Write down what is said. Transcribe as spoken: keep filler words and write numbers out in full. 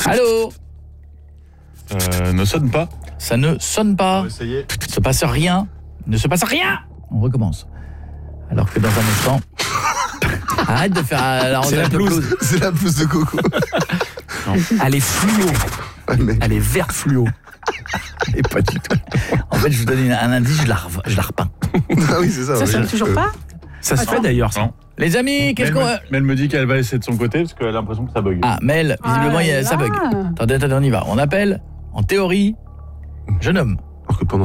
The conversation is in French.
Allô ? Euh, ne sonne pas. Ça ne sonne pas. On va essayer. Il ne se passe rien. Il ne se passe rien. On recommence. Alors que dans un instant... Arrête de faire la C'est la pelouse. C'est la pelouse de coco. Non. Elle est fluo. Ouais, mais... Elle est vert fluo. Et pas du tout. En fait, je vous donne un indice, je la, re- je la repeins. Ah oui, c'est ça. Ça oui. sonne toujours pas ? Ça se Attends. fait d'ailleurs, ça. Non. Les amis, qu'est-ce mais, qu'on... elle me, mais elle me dit qu'elle va essayer de son côté parce qu'elle a l'impression que ça bug. Ah, Mel, visiblement, Ah il y a- ça là bug. là. Attendez, attendez, on y va. On appelle, en théorie, jeune homme. Alors que pendant